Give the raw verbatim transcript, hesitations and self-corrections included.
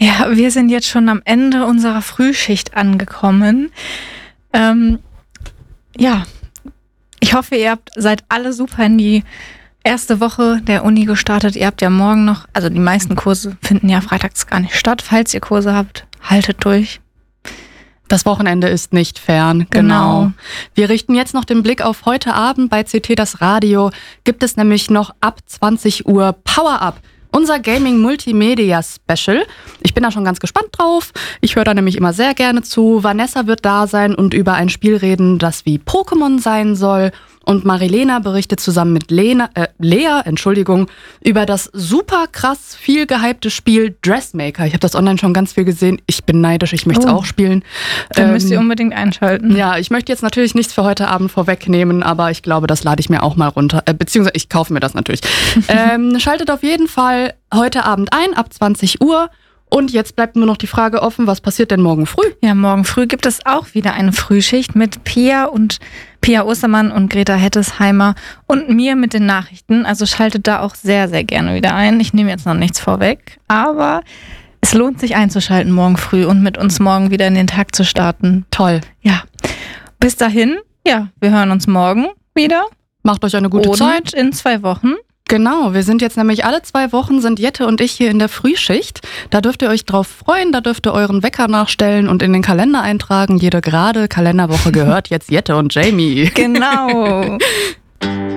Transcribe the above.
Ja, wir sind jetzt schon am Ende unserer Frühschicht angekommen. Ähm, ja, ich hoffe, ihr habt, seid alle super in die erste Woche der Uni gestartet. Ihr habt ja morgen noch, also die meisten Kurse finden ja freitags gar nicht statt. Falls ihr Kurse habt, haltet durch. Das Wochenende ist nicht fern, genau. genau. Wir richten jetzt noch den Blick auf heute Abend bei C T das Radio. Gibt es nämlich noch ab zwanzig Uhr Power Up. Unser Gaming-Multimedia-Special. Ich bin da schon ganz gespannt drauf. Ich höre da nämlich immer sehr gerne zu. Vanessa wird da sein und über ein Spiel reden, das wie Pokémon sein soll. Und Marilena berichtet zusammen mit Lena, äh, Lea, Entschuldigung, über das super krass viel gehypte Spiel Dressmaker. Ich habe das online schon ganz viel gesehen. Ich bin neidisch, ich möchte es oh. auch spielen. Dann ähm, müsst ihr unbedingt einschalten. Ja, ich möchte jetzt natürlich nichts für heute Abend vorwegnehmen, aber ich glaube, das lade ich mir auch mal runter. Äh, beziehungsweise ich kaufe mir das natürlich. ähm, schaltet auf jeden Fall heute Abend ein, ab zwanzig Uhr. Und jetzt bleibt nur noch die Frage offen, was passiert denn morgen früh? Ja, morgen früh gibt es auch wieder eine Frühschicht mit Pia und Pia Ostermann und Greta Hettesheimer und mir mit den Nachrichten. Also schaltet da auch sehr, sehr gerne wieder ein. Ich nehme jetzt noch nichts vorweg, aber es lohnt sich einzuschalten morgen früh und mit uns morgen wieder in den Tag zu starten. Toll. Ja. Bis dahin, ja, wir hören uns morgen wieder. Macht euch eine gute und Zeit. In zwei Wochen. Genau, wir sind jetzt nämlich alle zwei Wochen sind Jette und ich hier in der Frühschicht. Da dürft ihr euch drauf freuen, da dürft ihr euren Wecker nachstellen und in den Kalender eintragen. Jede gerade Kalenderwoche gehört jetzt Jette und Jamie. Genau.